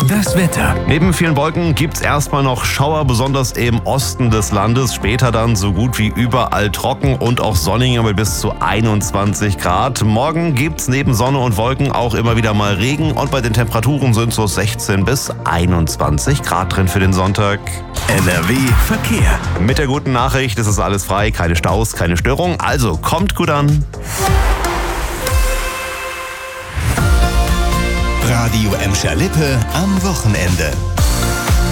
Das Wetter. Neben vielen Wolken gibt's erstmal noch Schauer, besonders im Osten des Landes. Später dann so gut wie überall trocken und auch sonniger mit bis zu 21 Grad. Morgen gibt's neben Sonne und Wolken auch immer wieder mal Regen und bei den Temperaturen sind so 16 bis 21 Grad drin für den Sonntag. NRW Verkehr. Mit der guten Nachricht, es ist alles frei, keine Staus, keine Störung, also kommt gut an. Radio Emscher-Lippe am Wochenende.